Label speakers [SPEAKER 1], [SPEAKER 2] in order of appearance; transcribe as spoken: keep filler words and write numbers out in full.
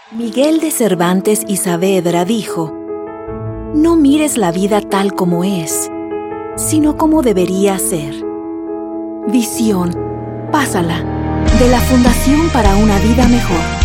[SPEAKER 1] Miguel de Cervantes y Saavedra dijo: no mires la vida tal como es, sino como debería ser. Visión, pásala, de la Fundación para una Vida Mejor.